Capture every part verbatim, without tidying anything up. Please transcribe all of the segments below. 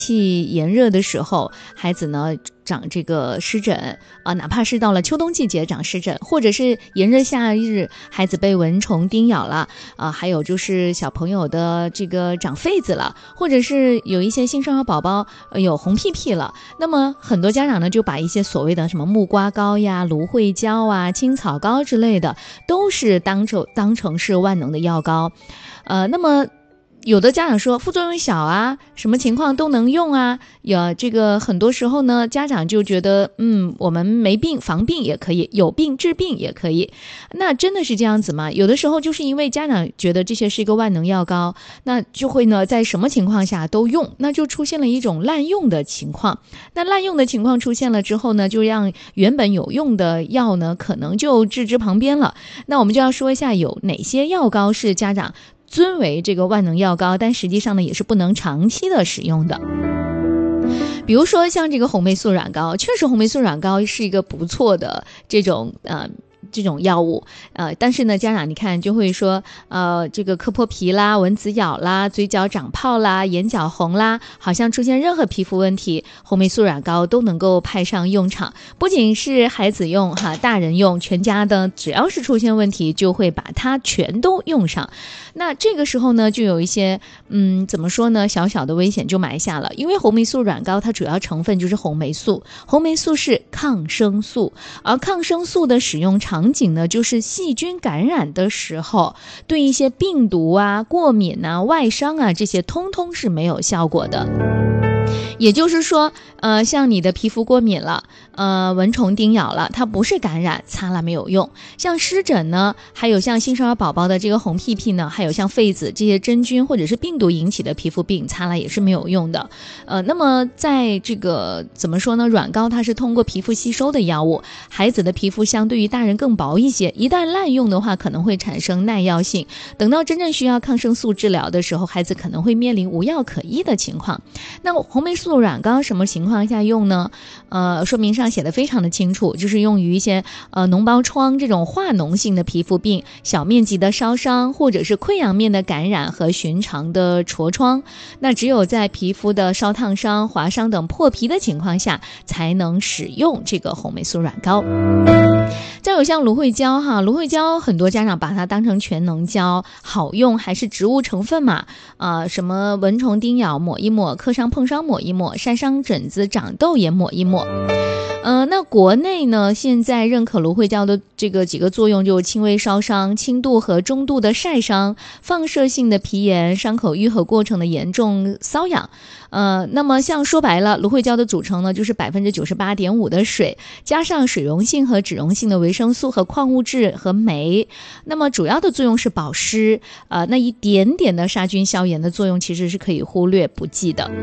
气炎热的时候，孩子呢长这个湿疹啊，哪怕是到了秋冬季节长湿疹，或者是炎热夏日孩子被蚊虫叮咬了啊，还有就是小朋友的这个长痱子了，或者是有一些新生儿宝宝、呃、有红屁屁了，那么很多家长呢就把一些所谓的什么木瓜膏呀、芦荟胶啊、青草膏之类的，都是当成当成是万能的药膏，呃，那么。有的家长说副作用小啊，什么情况都能用啊，有这个很多时候呢，家长就觉得嗯，我们没病防病也可以，有病治病也可以。那真的是这样子吗？有的时候就是因为家长觉得这些是一个万能药膏，那就会呢在什么情况下都用，那就出现了一种滥用的情况。那滥用的情况出现了之后呢，就让原本有用的药呢可能就置之旁边了。那我们就要说一下有哪些药膏是家长尊为这个万能药膏，但实际上呢也是不能长期的使用的。比如说像这个红霉素软膏，确实红霉素软膏是一个不错的这种呃这种药物，呃，但是呢，家长你看就会说，呃，这个磕破皮啦、蚊子咬啦、嘴角长泡啦、眼角红啦，好像出现任何皮肤问题，红霉素软膏都能够派上用场。不仅是孩子用哈，大人用，全家的只要是出现问题，就会把它全都用上。那这个时候呢，就有一些嗯，怎么说呢，小小的危险就埋下了。因为红霉素软膏它主要成分就是红霉素，红霉素是抗生素，而抗生素的使用场景呢，就是细菌感染的时候，对一些病毒啊、过敏啊、外伤啊这些通通是没有效果的。也就是说，呃，像你的皮肤过敏了，呃，蚊虫叮咬了，它不是感染，擦了没有用。像湿疹呢，还有像新生儿宝宝的这个红屁屁呢，还有像痱子这些真菌或者是病毒引起的皮肤病，擦了也是没有用的。呃，那么在这个怎么说呢？软膏它是通过皮肤吸收的药物，孩子的皮肤相对于大人更薄一些，一旦滥用的话，可能会产生耐药性。等到真正需要抗生素治疗的时候，孩子可能会面临无药可医的情况。那么红霉素软膏什么情况下用呢？呃，说明上写的非常的清楚，就是用于一些呃脓包疮这种化脓性的皮肤病、小面积的烧伤，或者是溃疡面的感染和寻常的痤疮。那只有在皮肤的烧烫伤、划伤等破皮的情况下，才能使用这个红霉素软膏。再有像芦荟胶哈，芦荟胶很多家长把它当成全能胶，好用还是植物成分嘛？啊、呃，什么蚊虫叮咬抹一抹，磕伤碰伤抹一抹，晒伤疹子长痘也抹一抹。呃，那国内呢，现在认可芦荟胶的这个几个作用，就轻微烧伤、轻度和中度的晒伤、放射性的皮炎、伤口愈合过程的严重瘙痒。呃，那么像说白了，芦荟胶的组成呢，就是百分之九十八点五的水，加上水溶性和脂溶性的维生素和矿物质和酶。那么主要的作用是保湿，呃，那一点点的杀菌消炎的作用其实是可以忽略不计的。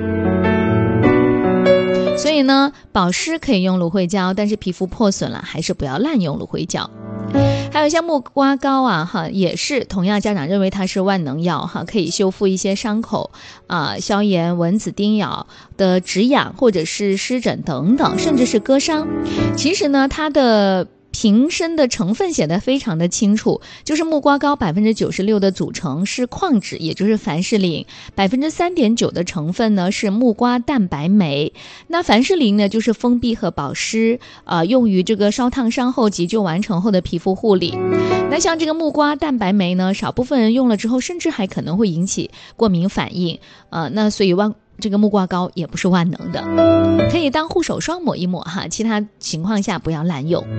所以呢，保湿可以用芦荟胶，但是皮肤破损了还是不要滥用芦荟胶。还有像木瓜膏啊，哈，也是同样家长认为它是万能药哈，可以修复一些伤口啊、消炎、蚊子叮咬的止痒或者是湿疹等等，甚至是割伤。其实呢，它的瓶身的成分写得非常的清楚，就是木瓜膏百分之九十六的组成是矿脂，也就是凡士林，百分之三点九的成分呢是木瓜蛋白酶。那凡士林呢就是封闭和保湿，呃，用于这个烧烫伤后急救完成后的皮肤护理。那像这个木瓜蛋白酶呢，少部分人用了之后，甚至还可能会引起过敏反应，呃，那所以万这个木瓜膏也不是万能的，可以当护手霜抹一抹哈，其他情况下不要滥用。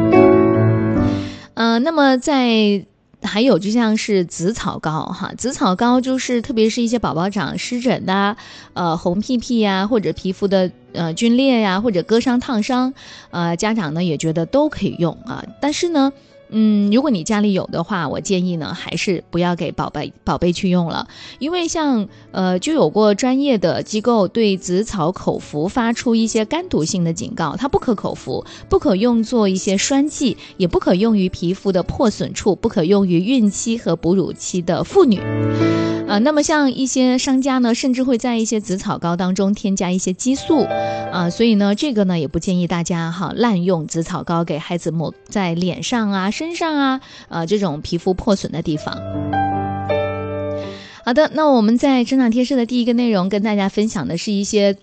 呃，那么在还有就像是紫草膏哈，紫草膏就是特别是一些宝宝长湿疹的、呃红屁屁呀，或者皮肤的呃皲裂呀，或者割伤烫伤，呃家长呢也觉得都可以用啊，但是呢。嗯，如果你家里有的话，我建议呢还是不要给宝贝宝贝去用了，因为像呃就有过专业的机构对紫草口服发出一些干毒性的警告，它不可口服，不可用作一些栓剂，也不可用于皮肤的破损处，不可用于孕期和哺乳期的妇女。呃，那么像一些商家呢，甚至会在一些紫草膏当中添加一些激素，啊、呃，所以呢，这个呢也不建议大家哈滥用紫草膏给孩子抹在脸上啊、身上啊，呃，这种皮肤破损的地方。好的，那我们在成长贴士的第一个内容跟大家分享的是一些